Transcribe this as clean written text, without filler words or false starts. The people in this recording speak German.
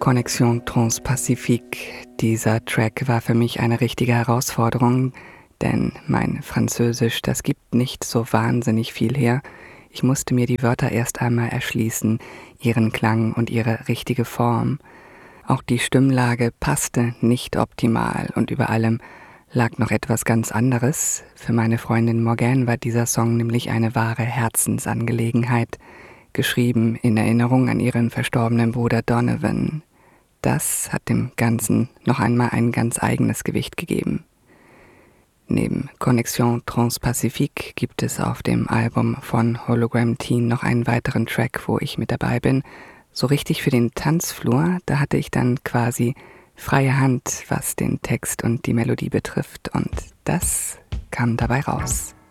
Connexion Transpacifique. Dieser Track war für mich eine richtige Herausforderung, denn mein Französisch, das gibt nicht so wahnsinnig viel her. Ich musste mir die Wörter erst einmal erschließen, ihren Klang und ihre richtige Form. Auch die Stimmlage passte nicht optimal und über allem lag noch etwas ganz anderes. Für meine Freundin Morgane war dieser Song nämlich eine wahre Herzensangelegenheit, geschrieben in Erinnerung an ihren verstorbenen Bruder Donovan. Das hat dem Ganzen noch einmal ein ganz eigenes Gewicht gegeben. Neben Connexion Transpacifique gibt es auf dem Album von Hologram Teen noch einen weiteren Track, wo ich mit dabei bin. So richtig für den Tanzflur, da hatte ich dann quasi freie Hand, was den Text und die Melodie betrifft, und das kam dabei raus.